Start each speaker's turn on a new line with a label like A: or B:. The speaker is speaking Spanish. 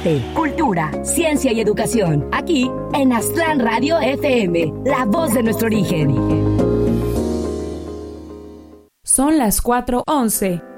A: arte, cultura, ciencia y educación. Aquí en Aztlán Radio FM, la voz de nuestro origen.
B: Son las 4:11.